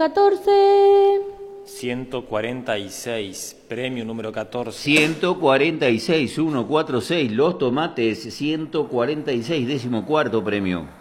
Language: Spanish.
14. 146, premio número 14. 146, 146, los tomates, 146, 14º premio.